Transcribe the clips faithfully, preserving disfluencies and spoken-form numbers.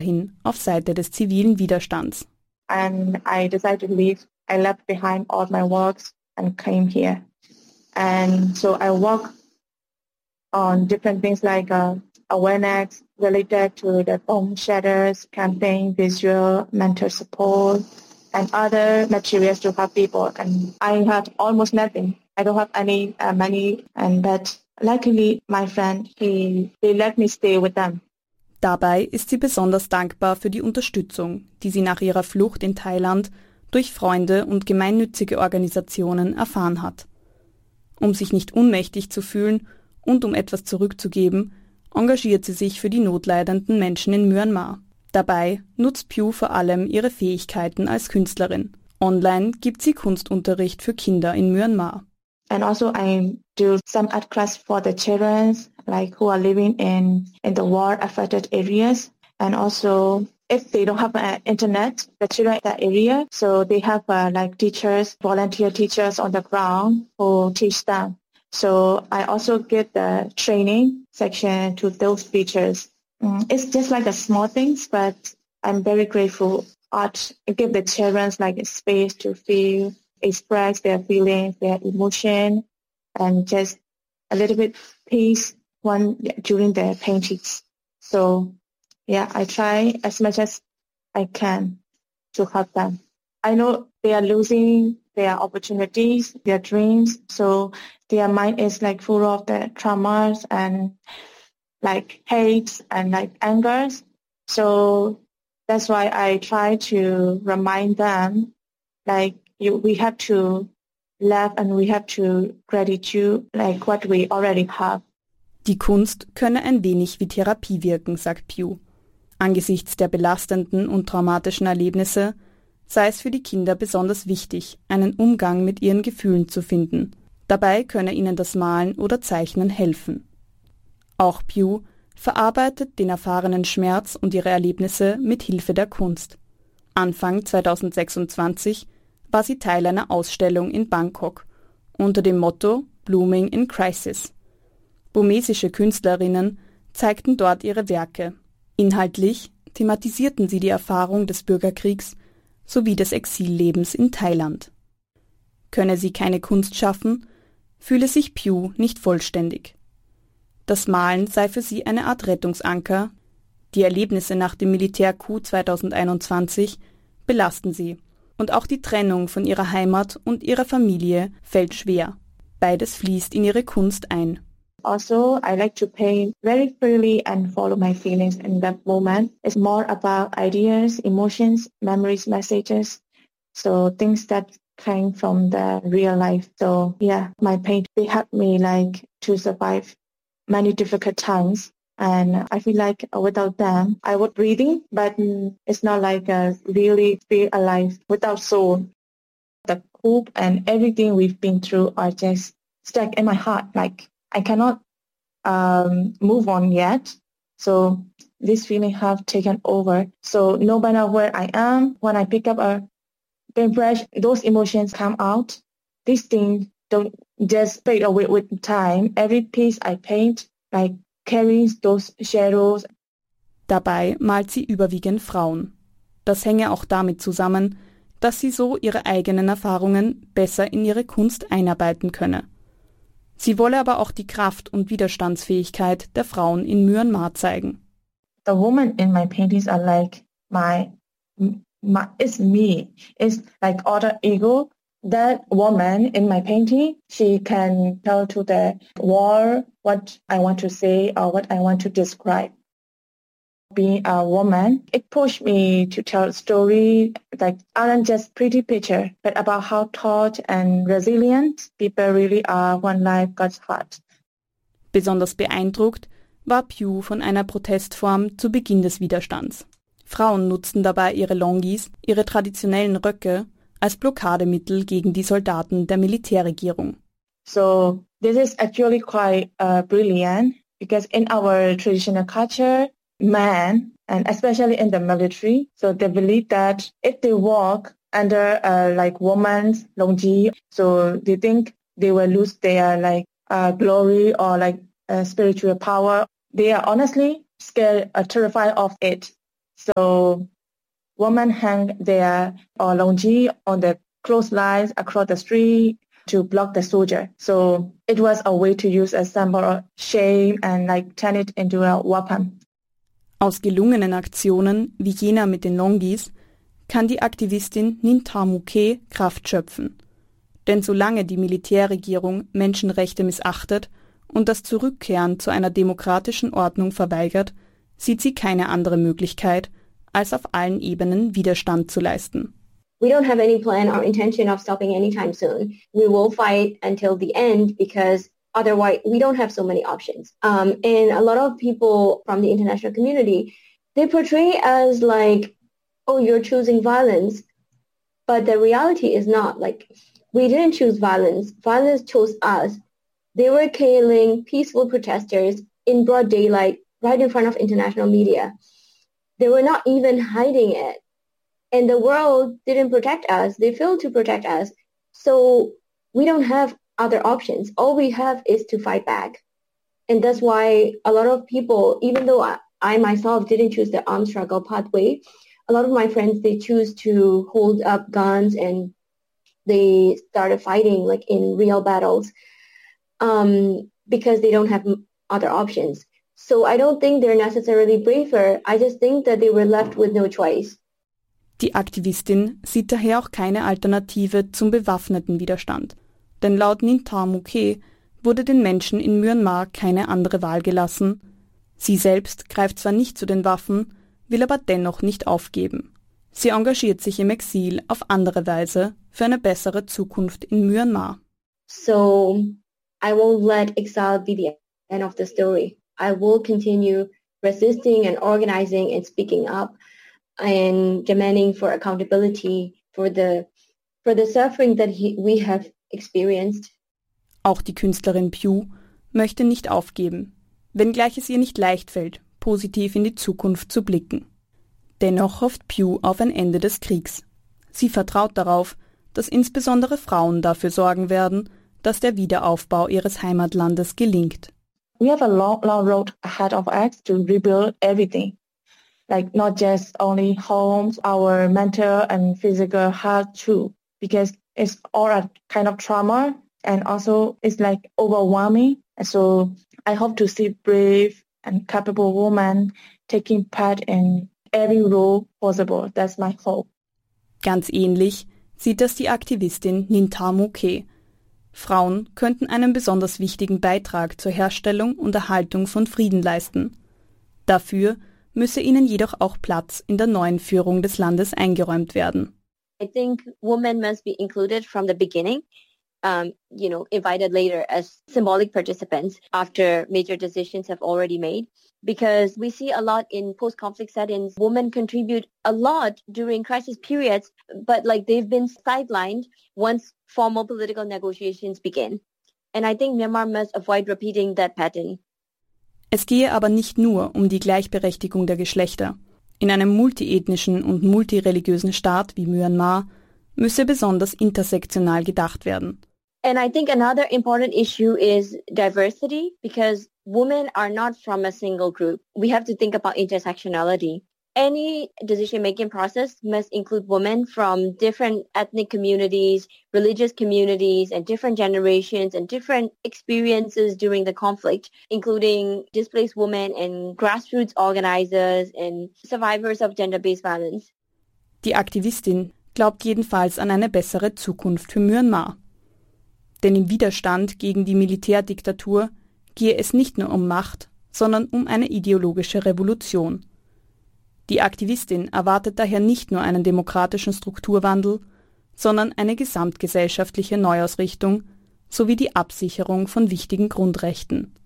hin auf Seite des zivilen Widerstands. And I decided to leave. I left behind all my works and came here. And so I work on different things like uh, awareness related to the bomb shelters, campaign, visual, mental support, and other materials to help people. And I had almost nothing. I don't have any uh, money, and but luckily my friend, he they let me stay with them. Dabei ist sie besonders dankbar für die Unterstützung, die sie nach ihrer Flucht in Thailand durch Freunde und gemeinnützige Organisationen erfahren hat. Um sich nicht ohnmächtig zu fühlen und um etwas zurückzugeben, engagiert sie sich für die notleidenden Menschen in Myanmar. Dabei nutzt Pugh vor allem ihre Fähigkeiten als Künstlerin. Online gibt sie Kunstunterricht für Kinder in Myanmar. And also I do some art class for the children, like who are living in, in the war-affected areas. And also, if they don't have uh, internet, the children in that area, so they have uh, like teachers, volunteer teachers on the ground who teach them. So I also give the training section to those teachers. Mm, it's just like the small things, but I'm very grateful. Art give the children like a space to feel, express their feelings, their emotion, and just a little bit peace one during their paintings. So yeah, I try as much as I can to help them. I know they are losing their opportunities, their dreams, so their mind is like full of the traumas and like hates and like angers. So that's why I try to remind them, like you, we have to love and we have to gratitude like what we already have. Die Kunst könne ein wenig wie Therapie wirken, sagt Pugh. Angesichts der belastenden und traumatischen Erlebnisse sei es für die Kinder besonders wichtig, einen Umgang mit ihren Gefühlen zu finden. Dabei könne ihnen das Malen oder Zeichnen helfen. Auch Pugh verarbeitet den erfahrenen Schmerz und ihre Erlebnisse mit Hilfe der Kunst. Anfang zweitausendsechsundzwanzig war sie Teil einer Ausstellung in Bangkok unter dem Motto Blooming in Crisis. Burmesische Künstlerinnen zeigten dort ihre Werke. Inhaltlich thematisierten sie die Erfahrung des Bürgerkriegs sowie des Exillebens in Thailand. Könne sie keine Kunst schaffen, fühle sich Pugh nicht vollständig. Das Malen sei für sie eine Art Rettungsanker. Die Erlebnisse nach dem Militärcoup zweitausendeinundzwanzig belasten sie und auch die Trennung von ihrer Heimat und ihrer Familie fällt schwer. Beides fließt in ihre Kunst ein. Also, I like to paint very freely and follow my feelings in that moment. It's more about ideas, emotions, memories, messages. So things that came from the real life. So yeah, my paint, they helped me like to survive many difficult times. And I feel like without them, I would breathing, but it's not like a really feel alive without soul. The coup and everything we've been through are just stuck in my heart. Like I cannot um, move on yet. So this feeling have taken over. So no matter where I am, when I pick up a paintbrush, those emotions come out. These things don't just fade away with time. Every piece I paint, like carries those shadows. Dabei malt sie überwiegend Frauen. Das hänge auch damit zusammen, dass sie so ihre eigenen Erfahrungen besser in ihre Kunst einarbeiten könne. Sie wolle aber auch die Kraft und Widerstandsfähigkeit der Frauen in Myanmar zeigen. The women in my paintings are like my, my it's me. It's like alter ego. That woman in my painting, she can tell to the wall what I want to say or what I want to describe. Being a woman, it pushed me to tell a story that aren't just pretty picture, but about how taught and resilient people really are when life gets hard. Besonders beeindruckt war Pugh von einer Protestform zu Beginn des Widerstands. Frauen nutzten dabei ihre Longis, ihre traditionellen Röcke, als Blockademittel gegen die Soldaten der Militärregierung. So this is actually quite uh, brilliant because in our traditional culture, men, and especially in the military, so they believe that if they walk under uh, like woman's longi, so they think they will lose their like uh, glory or like uh, spiritual power. They are honestly scared, uh, terrified of it. So women hang their uh, longi on the clotheslines across the street to block the soldier. So it was a way to use a symbol of shame and like turn it into a weapon. Aus gelungenen Aktionen wie jener mit den Longis kann die Aktivistin Nintamu Ke Kraft schöpfen. Denn solange die Militärregierung Menschenrechte missachtet und das Zurückkehren zu einer demokratischen Ordnung verweigert, sieht sie keine andere Möglichkeit, als auf allen Ebenen Widerstand zu leisten. We don't have any plan or intention of stopping anytime soon. We will fight until the end because otherwise we don't have so many options. Um, and a lot of people from the international community, they portray as like, oh, you're choosing violence. But the reality is not. Like, we didn't choose violence. Violence chose us. They were killing peaceful protesters in broad daylight right in front of international media. They were not even hiding it. And the world didn't protect us. They failed to protect us. So we don't have other options. All we have is to fight back. And that's why a lot of people, even though I, I myself didn't choose the armed struggle pathway, a lot of my friends, they choose to hold up guns and they started fighting like in real battles um, because they don't have other options. So I don't think they're necessarily braver. I just think that they were left with no choice. Die Aktivistin sieht daher auch keine Alternative zum bewaffneten Widerstand. Denn laut Nintamu Ke wurde den Menschen in Myanmar keine andere Wahl gelassen. Sie selbst greift zwar nicht zu den Waffen, will aber dennoch nicht aufgeben. Sie engagiert sich im Exil auf andere Weise für eine bessere Zukunft in Myanmar. So I won't let exile be the end of the story. I will continue resisting and organizing and speaking up and demanding for accountability for the for the suffering that he, we have experienced. Auch die Künstlerin Pugh möchte nicht aufgeben, wenngleich es ihr nicht leicht fällt, positiv in die Zukunft zu blicken. Dennoch hofft Pugh auf ein Ende des Kriegs. Sie vertraut darauf, dass insbesondere Frauen dafür sorgen werden, dass der Wiederaufbau ihres Heimatlandes gelingt. We have a long, long road ahead of us to rebuild everything. Like not just only homes, our mental and physical health too, because it's all a kind of trauma and also it's like overwhelming. And so I hope to see brave and capable women taking part in every role possible. That's my hope. Ganz ähnlich sieht das die Aktivistin Nintamu Ke. Frauen könnten einen besonders wichtigen Beitrag zur Herstellung und Erhaltung von Frieden leisten. Dafür müsse ihnen jedoch auch Platz in der neuen Führung des Landes eingeräumt werden. I think women must be included from the beginning, um, you know, invited later as symbolic participants after major decisions have already made. Because we see a lot in post-conflict settings, women contribute a lot during crisis periods, but like they've been sidelined once formal political negotiations begin. And I think Myanmar must avoid repeating that pattern. Es gehe aber nicht nur um die Gleichberechtigung der Geschlechter. In einem multiethnischen und multireligiösen Staat wie Myanmar müsse besonders intersektional gedacht werden. And I think another important issue is diversity, because women are not from a single group. We have to think about intersectionality. Any decision-making process must include women from different ethnic communities, religious communities, and different generations and different experiences during the conflict, including displaced women and grassroots organizers and survivors of gender-based violence. Die Aktivistin glaubt jedenfalls an eine bessere Zukunft für Myanmar. Denn im Widerstand gegen die Militärdiktatur gehe es nicht nur um Macht, sondern um eine ideologische Revolution. Die Aktivistin erwartet daher nicht nur einen demokratischen Strukturwandel, sondern eine gesamtgesellschaftliche Neuausrichtung sowie die Absicherung von wichtigen Grundrechten.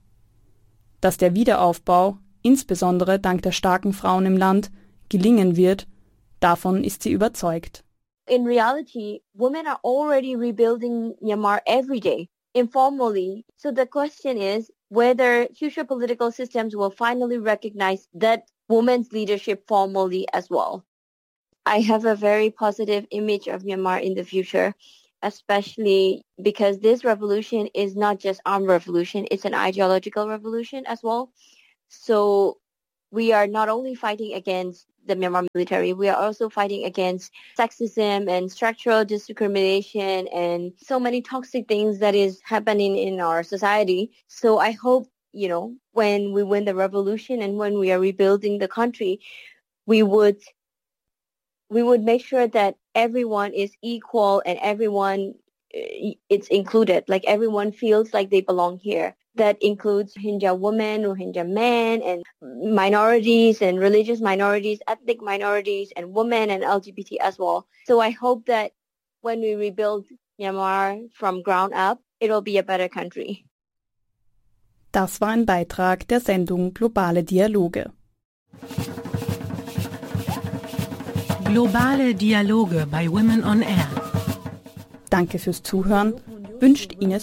Dass der Wiederaufbau, insbesondere dank der starken Frauen im Land, gelingen wird, davon ist sie überzeugt. In reality, women are already rebuilding Myanmar every day, informally. So the question is whether future political systems will finally recognize that women's leadership formally as well. I have a very positive image of Myanmar in the future, especially because this revolution is not just armed revolution, it's an ideological revolution as well. So we are not only fighting against the Myanmar military. We are also fighting against sexism and structural discrimination and so many toxic things that is happening in our society. So I hope, you know, when we win the revolution and when we are rebuilding the country, we would we would make sure that everyone is equal and everyone uh, it's included. Like everyone feels like they belong here. That includes Rohingya women, Rohingya men, and minorities and religious minorities, ethnic minorities, and women and L G B T as well. So I hope that when we rebuild Myanmar from ground up, it will be a better country. Das war ein Beitrag der Sendung Globale Dialoge. Globale Dialoge bei Women on Air. Danke fürs Zuhören, wünscht Ines